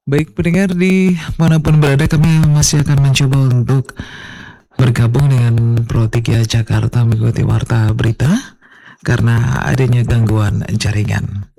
Baik pendengar di manapun berada, kami masih akan mencoba untuk bergabung dengan Pro 3 Jakarta mengikuti warta berita karena adanya gangguan jaringan.